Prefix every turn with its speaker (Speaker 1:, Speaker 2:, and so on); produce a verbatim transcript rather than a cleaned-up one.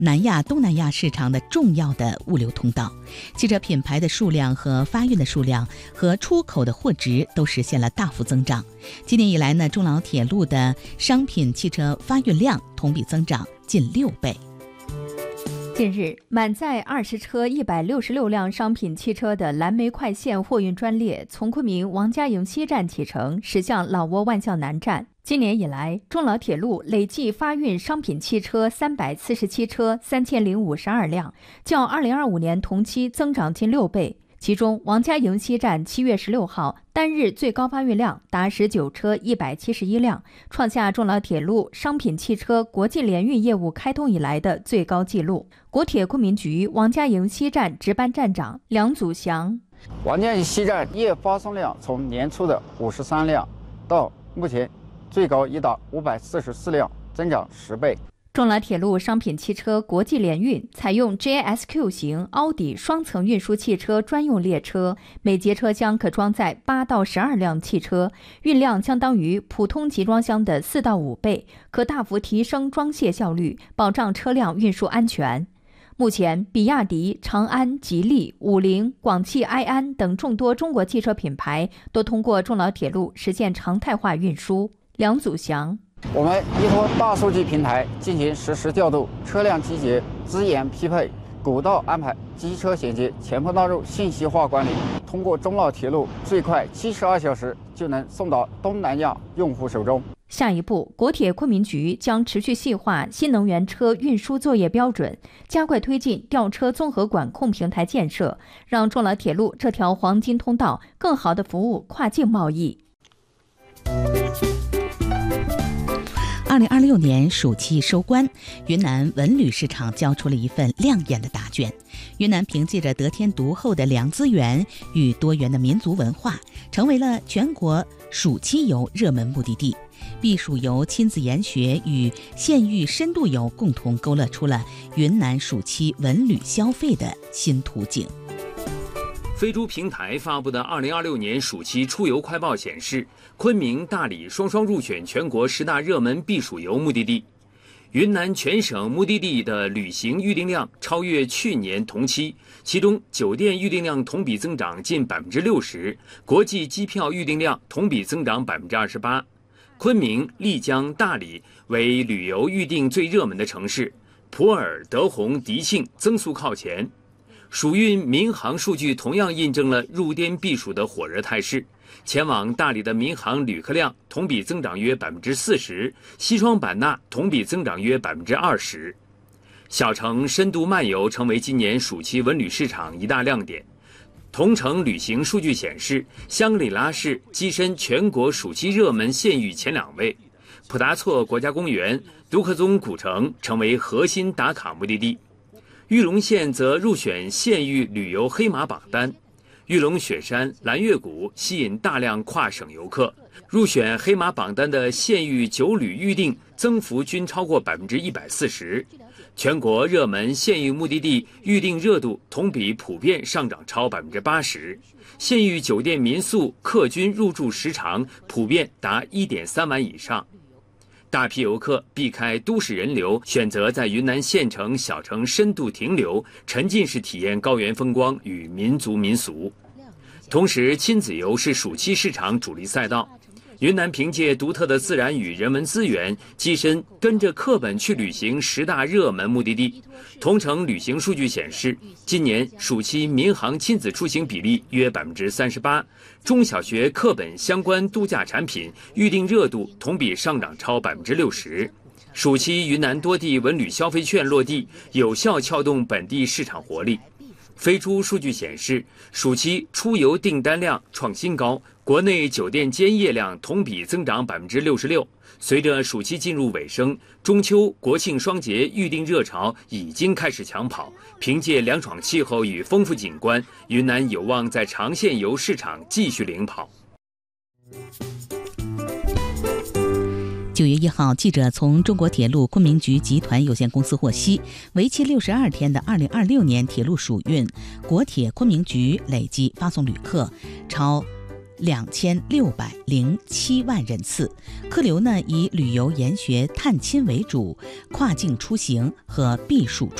Speaker 1: 南亚、东南亚市场的重要的物流通道。汽车品牌的数量和发运的数量和出口的货值都实现了大幅增长。今年以来呢，中老铁路的商品汽车发运量同比增长近六倍。
Speaker 2: 近日，满载二十车一百六十六辆商品汽车的蓝莓快线货运专列从昆明王家营西站启程，驶向老挝万象南站。今年以来，中老铁路累计发运商品汽车三百四十七车三千零五十二辆，较二零二五年同期增长近六倍。其中，王家营西站七月十六号单日最高发运量达十九车一百七十一辆，创下中老铁路商品汽车国际联运业务开通以来的最高纪录。国铁昆明局王家营西站值班站长梁祖祥：
Speaker 3: 王家营西站夜发送量从年初的五十三辆到目前最高已达五百四十四辆，增长十倍。
Speaker 2: 中老铁路商品汽车国际联运采用 J S Q 型奥迪双层运输汽车专用列车，每节车厢可装载八到十二辆汽车，运量相当于普通集装箱的四到五倍，可大幅提升装卸效率，保障车辆运输安全。目前，比亚迪、长安、吉利、五菱、广汽埃安等众多中国汽车品牌都通过中老铁路实现常态化运输。梁祖祥：
Speaker 3: 我们依托大数据平台进行实时调度、车辆集结、资源匹配、古道安排、机车衔接、前后纳入信息化管理，通过中老铁路最快七十二小时就能送到东南亚用户手中。
Speaker 2: 下一步，国铁昆明局将持续细化新能源车运输作业标准，加快推进吊车综合管控平台建设，让中老铁路这条黄金通道更好地服务跨境贸易。
Speaker 1: 二零二六年暑期收官，云南文旅市场交出了一份亮眼的答卷。云南凭借着得天独厚的粮资源与多元的民族文化，成为了全国暑期游热门目的地。避暑游、亲子研学与县域深度游共同勾勒出了云南暑期文旅消费的新途径。
Speaker 4: 飞猪平台发布的二零二六年暑期出游快报显示，昆明、大理双双入选全国十大热门避暑游目的地。云南全省目的地的旅行预订量超越去年同期，其中酒店预订量同比增长近百分之六十，国际机票预订量同比增长百分之二十八。昆明、丽江、大理为旅游预订最热门的城市，普洱、德宏、迪庆增速靠前。暑运民航数据同样印证了入滇避暑的火热态势，前往大理的民航旅客量同比增长约百分之四十，西双版纳同比增长约百分之二十。小城深度漫游成为今年暑期文旅市场一大亮点。同城旅行数据显示，香格里拉市跻身全国暑期热门县域前两位，普达措国家公园、独克宗古城成为核心打卡目的地。玉龙县则入选县域旅游黑马榜单，玉龙雪山、蓝月谷吸引大量跨省游客。入选黑马榜单的县域九旅预订增幅均超过百分之一百四十，全国热门县域目的地预订热度同比普遍上涨超百分之八十，县域酒店民宿客均入住时长普遍达一点三晚以上。大批游客避开都市人流，选择在云南县城、小城深度停留，沉浸式体验高原风光与民族民俗。同时，亲子游是暑期市场主力赛道。云南凭借独特的自然与人文资源，跻身跟着课本去旅行十大热门目的地。同城旅行数据显示，今年暑期民航亲子出行比例约百分之三十八，中小学课本相关度假产品预订热度同比上涨超百分之六十。暑期云南多地文旅消费券落地，有效撬动本地市场活力。飞猪数据显示，暑期出游订单量创新高，国内酒店间夜量同比增长百分之六十六。随着暑期进入尾声，中秋、国庆双节预订热潮已经开始抢跑。凭借凉爽气候与丰富景观，云南有望在长线游市场继续领跑。
Speaker 1: 九月一号，记者从中国铁路昆明局集团有限公司获悉，为期六十二天的二零二六年铁路暑运，国铁昆明局累计发送旅客超两千六百零七万人次。客流呢以旅游、研学、探亲为主，跨境出行和避暑